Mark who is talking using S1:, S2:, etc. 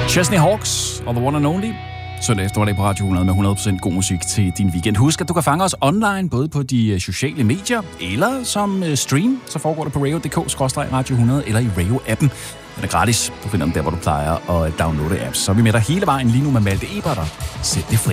S1: Chesney Hawks og The One and Only. Søndag eftermiddag på Radio 100 med 100% god musik til din weekend. Husk, at du kan fange os online, både på de sociale medier, eller som stream, så foregår det på radio.dk/Radio 100, eller i Radio-appen. Den er gratis. Du finder den der, hvor du plejer at downloade apps. Så er vi med dig hele vejen lige nu med Malte Eberter. Sæt det fri.